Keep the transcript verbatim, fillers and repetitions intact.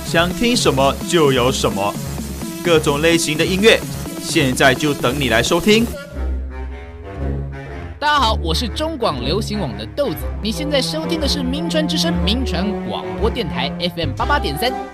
想听什么就有什么，各种类型的音乐，现在就等你来收听。 大家好，我是中广流行网的豆子，你现在收听的是名传之声名传广播电台 F M 八八点三，